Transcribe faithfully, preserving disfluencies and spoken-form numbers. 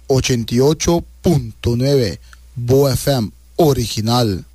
ochenta y ocho punto nueve Bo F M original.